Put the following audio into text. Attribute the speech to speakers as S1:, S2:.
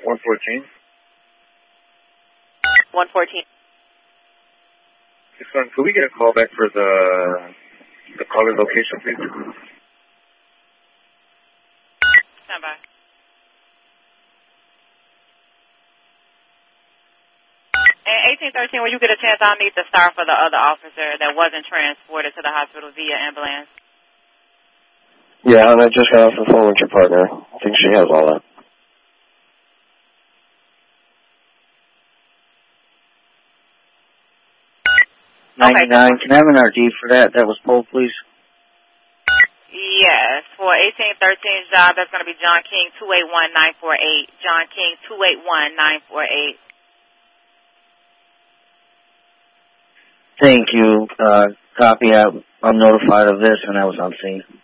S1: 114.
S2: 114.
S1: Yes, ma'am. Could we get a call back for the caller location, please?
S2: Stand by. 1813, when you get a chance, I'll need the star for the other officer that wasn't transported to the hospital via ambulance.
S3: Yeah, and I just got off the phone with your partner. I think she has all that.
S4: 99. Can I have an RD for that? That was pulled, please.
S2: Yes, for 1813's job, that's going to be John King 281948. John King 281948.
S4: Thank you. Copy. I'm notified of this, and I was on scene.